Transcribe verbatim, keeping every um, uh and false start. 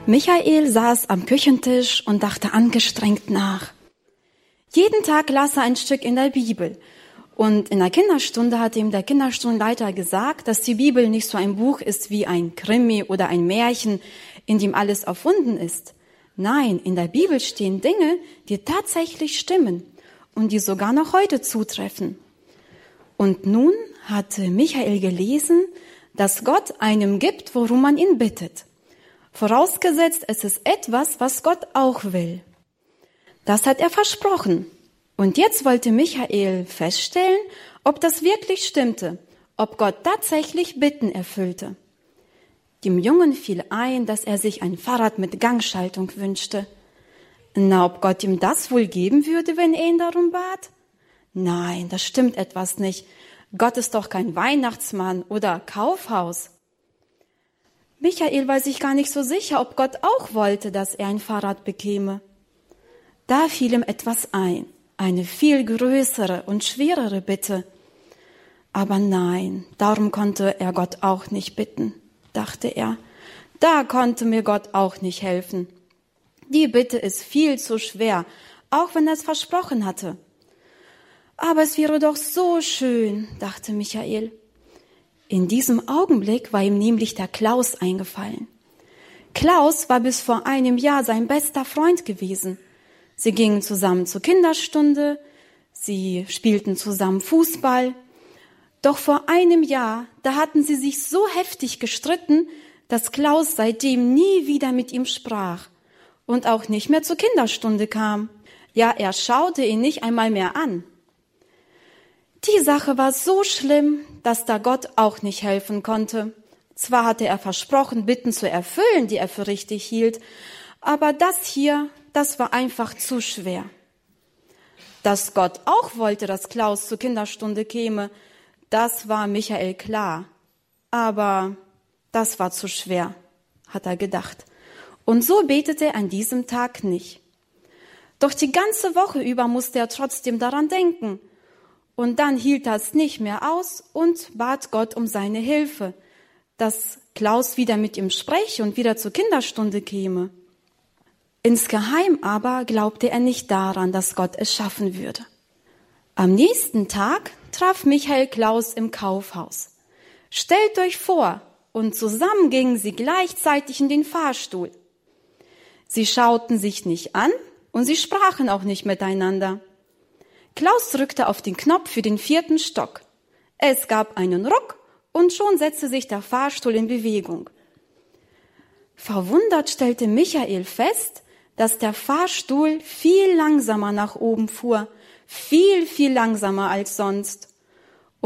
Michael saß am Küchentisch und dachte angestrengt nach. Jeden Tag las er ein Stück in der Bibel. Und in der Kinderstunde hat ihm der Kinderstundenleiter gesagt, dass die Bibel nicht so ein Buch ist wie ein Krimi oder ein Märchen, in dem alles erfunden ist. Nein, in der Bibel stehen Dinge, die tatsächlich stimmen und die sogar noch heute zutreffen. Und nun hatte Michael gelesen, dass Gott einem gibt, worum man ihn bittet. Vorausgesetzt, es ist etwas, was Gott auch will. Das hat er versprochen. Und jetzt wollte Michael feststellen, ob das wirklich stimmte, ob Gott tatsächlich Bitten erfüllte. Dem Jungen fiel ein, dass er sich ein Fahrrad mit Gangschaltung wünschte. Na, ob Gott ihm das wohl geben würde, wenn er ihn darum bat? Nein, das stimmt etwas nicht. Gott ist doch kein Weihnachtsmann oder Kaufhaus. Michael war sich gar nicht so sicher, ob Gott auch wollte, dass er ein Fahrrad bekäme. Da fiel ihm etwas ein, eine viel größere und schwerere Bitte. Aber nein, darum konnte er Gott auch nicht bitten, dachte er. Da konnte mir Gott auch nicht helfen. Die Bitte ist viel zu schwer, auch wenn er es versprochen hatte. Aber es wäre doch so schön, dachte Michael. In diesem Augenblick war ihm nämlich der Klaus eingefallen. Klaus war bis vor einem Jahr sein bester Freund gewesen. Sie gingen zusammen zur Kinderstunde, sie spielten zusammen Fußball. Doch vor einem Jahr, da hatten sie sich so heftig gestritten, dass Klaus seitdem nie wieder mit ihm sprach und auch nicht mehr zur Kinderstunde kam. Ja, er schaute ihn nicht einmal mehr an. Die Sache war so schlimm, dass da Gott auch nicht helfen konnte. Zwar hatte er versprochen, Bitten zu erfüllen, die er für richtig hielt, aber das hier, das war einfach zu schwer. Dass Gott auch wollte, dass Klaus zur Kinderstunde käme, das war Michael klar. Aber das war zu schwer, hat er gedacht. Und so betete er an diesem Tag nicht. Doch die ganze Woche über musste er trotzdem daran denken. Und dann hielt er es nicht mehr aus und bat Gott um seine Hilfe, dass Klaus wieder mit ihm spreche und wieder zur Kinderstunde käme. Insgeheim aber glaubte er nicht daran, dass Gott es schaffen würde. Am nächsten Tag traf Michael Klaus im Kaufhaus. Stellt euch vor, und zusammen gingen sie gleichzeitig in den Fahrstuhl. Sie schauten sich nicht an und sie sprachen auch nicht miteinander. Klaus drückte auf den Knopf für den vierten Stock. Es gab einen Ruck und schon setzte sich der Fahrstuhl in Bewegung. Verwundert stellte Michael fest, dass der Fahrstuhl viel langsamer nach oben fuhr, viel, viel langsamer als sonst.